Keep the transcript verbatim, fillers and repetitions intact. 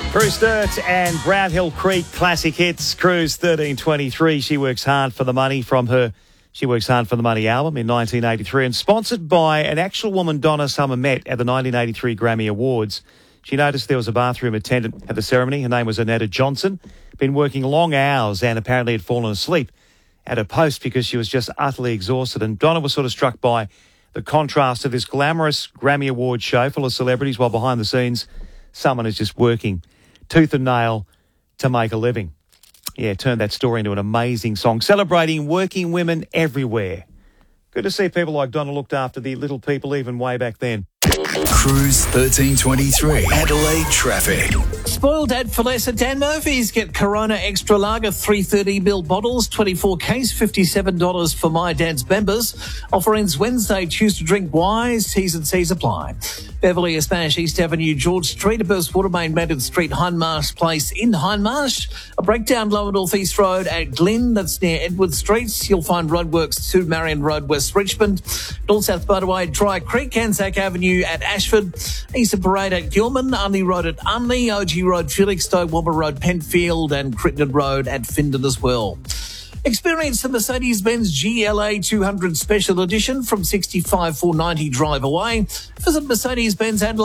Cruise Sturt and Brown Hill Creek classic hits. Cruise thirteen twenty-three. She works hard for the money from her She Works Hard for the Money album in nineteen eighty-three, and sponsored by an actual woman Donna Summer met at the nineteen eighty-three Grammy Awards. She noticed there was a bathroom attendant at the ceremony. Her name was Annetta Johnson. Been working long hours and apparently had fallen asleep at her post because she was just utterly exhausted. And Donna was sort of struck by the contrast of this glamorous Grammy Award show full of celebrities, while behind the scenes, someone is just working tooth and nail to make a living. Yeah, turned that story into an amazing song, celebrating working women everywhere. Good to see people like Donna looked after the little people even way back then. Cruise thirteen twenty-three, Adelaide traffic. Spoiled dad for less at Dan Murphy's. Get Corona Extra Lager three thirty mil bottles, twenty-four case, fifty-seven dollars for My Dad's members. Offer ends Wednesday. Choose to drink wise. T's and C's apply. Beverley, a Spanish East Avenue, George Street, a burst water main, Madden Street, Hindmarsh Place in Hindmarsh. A breakdown Lower North East Road at Glynn, that's near Edward Street. You'll find roadworks to Marion Road, West Richmond. North South Motorway, Dry Creek, Anzac Avenue at Ashford. Easter Parade at Gilman, Unley Road at Unley, O G Road, Felixstowe, Wobber Road, Penfield, and Crittenden Road at Findon as well. Experience the Mercedes-Benz G L A two hundred Special Edition from sixty-five four ninety drive away. Visit Mercedes-Benz Adelaide.